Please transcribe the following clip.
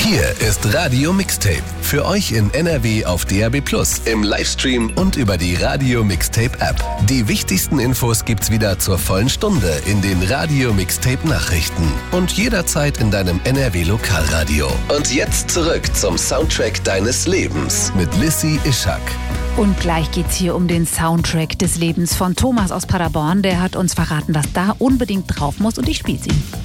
Hier ist Radio Mixtape. Für euch in NRW auf DAB+, im Livestream und über die Radio Mixtape App. Die wichtigsten Infos gibt's wieder zur vollen Stunde in den Radio Mixtape Nachrichten und jederzeit in deinem NRW Lokalradio. Und jetzt zurück zum Soundtrack deines Lebens mit Lissy Ischak. Und gleich geht's hier um den Soundtrack des Lebens von Thomas aus Paderborn. Der hat uns verraten, was da unbedingt drauf muss, und ich spiel's ihm.